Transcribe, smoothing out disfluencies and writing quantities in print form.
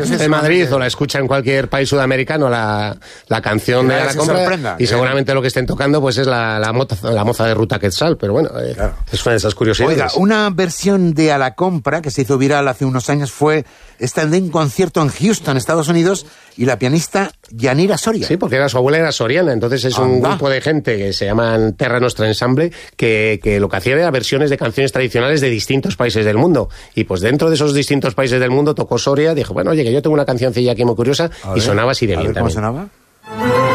de Madrid o la escucha en cualquier país sudamericano la canción de A la Compra y seguramente lo que estén tocando pues es la moza de Ruta Quetzal, pero bueno, claro. Es una de esas curiosidades. Oiga, una versión de A la Compra que se hizo viral hace unos años fue esta de un concierto en Houston, Estados Unidos, y la pianista Yanira Soria. Sí, porque su abuela era soriana, entonces es un grupo de gente que se llaman Terra Nostra Ensemble que lo que hacía era versiones de canciones tradicionales de distintos países del mundo. Y pues dentro de esos distintos países del mundo tocó Soria, dijo, bueno, oye, que yo tengo una cancioncilla aquí muy curiosa y sonaba así de bien también. ¿Cómo sonaba?